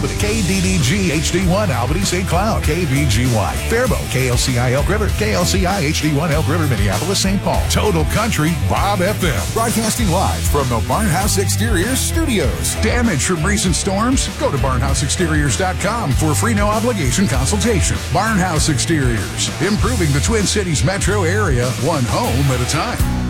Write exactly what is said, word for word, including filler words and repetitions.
Albany, K D D G H D one Albany, Saint Cloud, K B G Y, Faribault, K L C I Elk River, K L C I H D one Elk River, Minneapolis, Saint Paul. Total Country, Bob F M. Broadcasting live from the Barnhouse Exteriors studios. Damage from recent storms? Go to barnhouse exteriors dot com for a free no obligation consultation. Barnhouse Exteriors, improving the Twin Cities metro area, one home at a time.